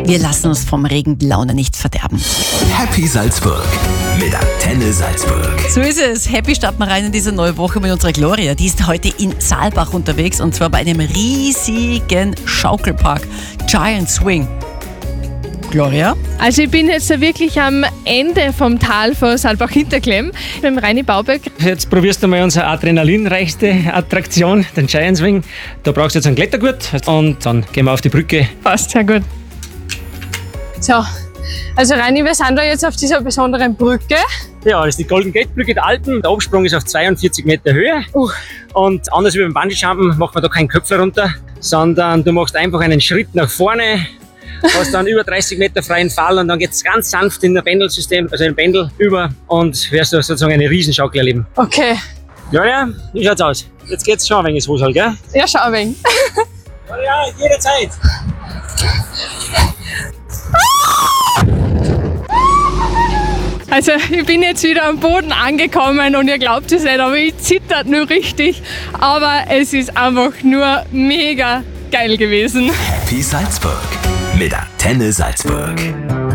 Wir lassen uns vom Regen die Laune nicht verderben. Happy Salzburg mit Antenne Salzburg. So ist es. Happy starten wir rein in diese neue Woche mit unserer Gloria. Die ist heute in Saalbach unterwegs und zwar bei einem riesigen Schaukelpark. Giant Swing. Gloria? Also ich bin jetzt wirklich am Ende vom Tal von Saalbach-Hinterklemm beim Reini Bauberg. Jetzt probierst du mal unsere adrenalinreichste Attraktion, den Giant Swing. Da brauchst du jetzt einen Klettergurt und dann gehen wir auf die Brücke. Passt, sehr gut. So, also Reini, wir sind da jetzt auf dieser besonderen Brücke. Ja, das ist die Golden Gate Brücke der Alpen. Der Absprung ist auf 42 Meter Höhe. Und anders wie beim Bungee-Jumpen macht man da keinen Köpfler runter, sondern du machst einfach einen Schritt nach vorne, hast dann über 30 Meter freien Fall und dann geht es ganz sanft in ein Pendelsystem, also in ein Pendel über und wirst du sozusagen eine Riesenschaukel erleben. Okay. Ja, wie schaut's aus? Jetzt geht's schon ein wenig ins Hosal, gell? Ja, schau ein wenig. Ja, jederzeit. Also ich bin jetzt wieder am Boden angekommen und ihr glaubt es nicht, aber ich zittert nur richtig. Aber es ist einfach nur mega geil gewesen. Happy Salzburg mit Antenne Salzburg.